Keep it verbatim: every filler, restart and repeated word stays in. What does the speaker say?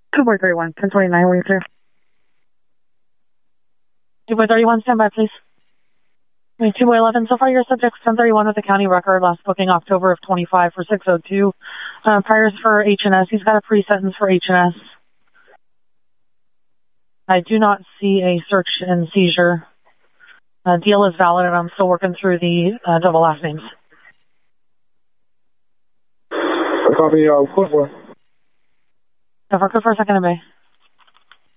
two boy thirty-one, ten twenty-nine, were you clear? two boy thirty-one, stand by, please. two boy eleven, so far your subject's ten thirty-one with the county record, last booking October of twenty-five for six oh two. Uh, priors for H and S, he's got a pre-sentence for H and S. I do not see a search and seizure. Uh, deal is valid, and I'm still working through the uh, double last names. Copy, uh, code for. Cover, good for a second, in Bay.